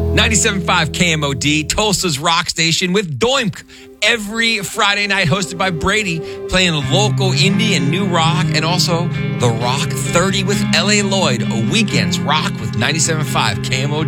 97.5 KMOD, Tulsa's rock station with Doimk. Every Friday night, hosted by Brady, playing local indie and new rock, and also the Rock 30 with L.A. Lloyd, a weekend's rock with 97.5 KMOD.